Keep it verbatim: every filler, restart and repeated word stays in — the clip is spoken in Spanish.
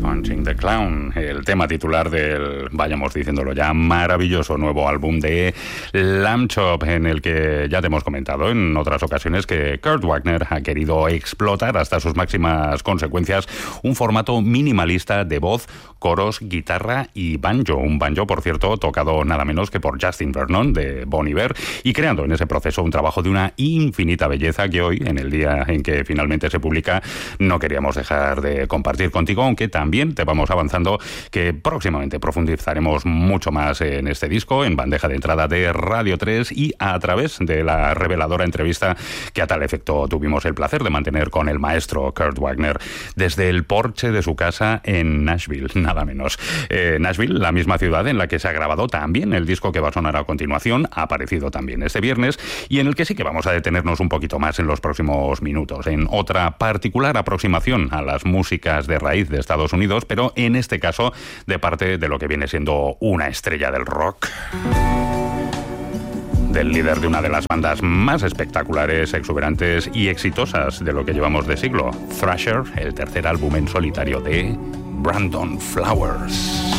Punching the Clown, el tema titular del, vayamos diciéndolo ya, maravilloso nuevo álbum de Lamb Chop, en el que ya te hemos comentado en otras ocasiones que Kurt Wagner ha querido explotar hasta sus máximas consecuencias un formato minimalista de voz, coros, guitarra y banjo. Un banjo, por cierto, tocado nada menos que por Justin Vernon de Bon Iver, y creando en ese proceso un trabajo de una infinita belleza que hoy, en el día en que finalmente se publica, no queríamos dejar de compartir contigo, aunque también te vamos avanzando que próximamente profundizaremos mucho más en este disco, en bandeja de entrada de Radio tres y a través de la reveladora entrevista que a tal efecto tuvimos el placer de mantener con el maestro Kurt Wagner desde el porche de su casa en Nashville, nada menos. Eh, Nashville, la misma ciudad en la que se ha grabado también el disco que va a sonar a continuación, ha aparecido también este viernes, y en el que sí que vamos a detenernos un poquito más en los próximos minutos, en otra particular aproximación a las músicas de raíz de Estados Unidos, pero en este caso de parte de lo que viene siendo una estrella del rock, del líder de una de las bandas más espectaculares, exuberantes y exitosas de lo que llevamos de siglo, Thrasher, el tercer álbum en solitario de Brandon Flowers.